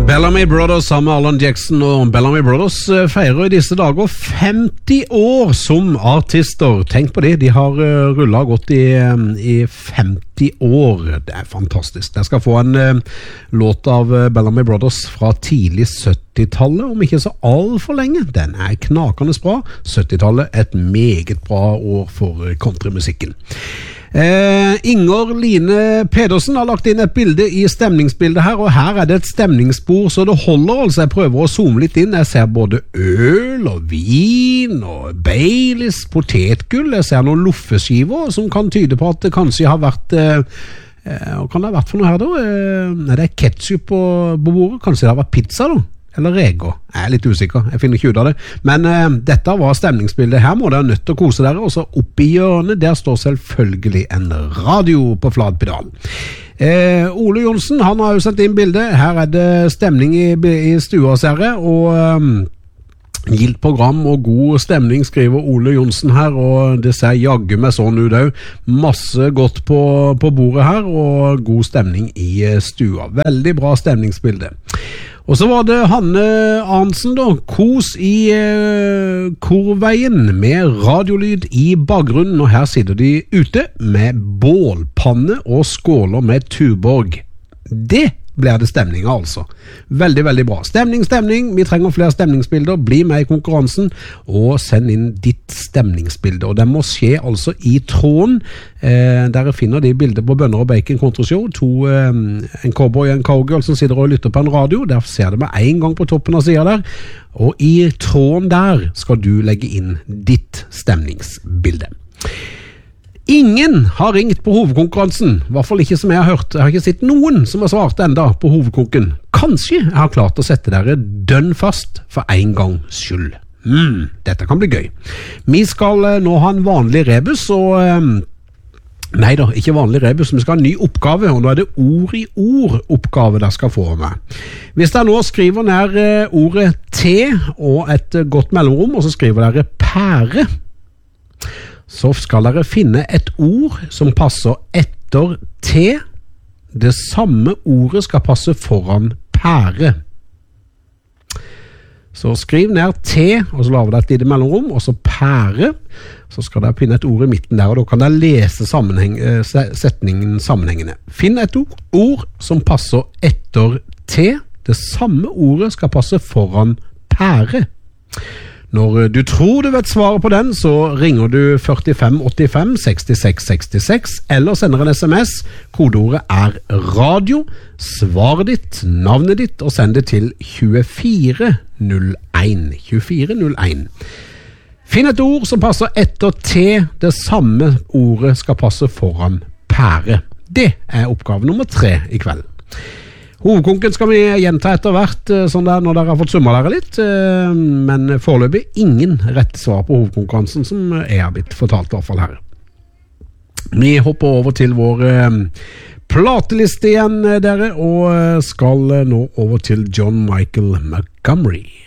Bellamy Brothers sammen med Alan Jackson, og Bellamy Brothers feirer i disse dager 50 år som artister. Tenk på det, de har rullet godt i 50 år. Det er fantastisk. Jeg skal få en låt av Bellamy Brothers fra tidlig 70-tallet, om ikke så alt for lenge. Den er knakende bra. 70-tallet et meget bra år for countrymusikken. Inger Line Pedersen har lagt inn et bilde i stemningsbildet her, og her er det et stemningsspor så det holder. Altså jeg prøver å zoome litt inn. Jeg ser både øl og vin og Baileys, potetgull. Jeg ser noen loffeskiver som kan tyde på at det kanskje har vært hva kan det ha vært for noe her da? Nei, det er ketchup på bordet. Kanskje det har vært pizza da? Eller rego. Jeg er litt usikker, jeg finner ikke ut av det. Men dette var stemningsbildet. Her må dere nødt til å kose dere. Og så oppe i hjørnet, der står selvfølgelig en radio på flat pedal. Ole Jonsen, han har jo sendt inn bildet. Her er det stemning i stua, ser jeg. Og gildt program og god stemning, skriver Ole Jonsen her. Og det ser jaggu meg sånn ut også. Masse godt på bordet her, og god stemning i stua. Veldig bra stemningsbilde. Og så var det Hanne Arnsen da, kos i Korveien med radiolyd i bakgrunnen, og her sitter de ute med bålpanne og skåler med Tuborg. Det blir det stemning altså. Veldig, veldig bra. Stemning. Vi trenger flere stemningsbilder. Bli med i konkurransen og send inn ditt stemningsbilde. Og det må skje altså i tråden. Der finner de bilder på Bønner og Bacon Kontrashow. En cowboy og en cowgirl som sitter og lytter på en radio. Der ser det med en gang på toppen av siden der. Og i tråden der skal du legge inn ditt stemningsbilde. Ingen har ringt på hovedkonkurransen, i hvert fall ikke som jeg har hørt. Jeg har ikke sett noen som har svart enda på hovedkonken. Kanskje jeg har klart å sette dere dønn fast for en gangs skyld. Dette kan bli gøy. Vi skal nå ha en vanlig rebus, og nei da, ikke vanlig rebus, vi skal ha en ny oppgave, og nå er det ord i ord-oppgave dere skal få med. Hvis dere nå skriver ned ordet T og et godt mellomrom, og så skriver dere pære, så skal dere finne et ord som passer etter T. Det samme ordet skal passe foran pære. Så skriv ned T, og så lager dere et lite mellomrom, og så pære. Så skal dere finne et ord i midten der, og da kan dere lese setningen sammenhengende. Finn et ord som passer etter T. Det samme ordet skal passe foran pære. Når du tror du vet svaret på den, så ringer du 45 85 66 66, eller sender en sms. Kodeordet er radio, svaret ditt, navnet ditt, og send det til 2401. 2401. Finn et ord som passer etter T. Det samme ordet skal passe foran pære. Det er oppgave nummer 3 i kveld. Hovedkonken skal vi gjenta etter hvert, sånn der når dere har fått summa dere litt, men foreløpig ingen rette svar på hovedkonkurransen som er blitt fortalt i hvert fall her. Vi hopper over til vår plateliste igjen, dere, og skal nå over til John Michael Montgomery.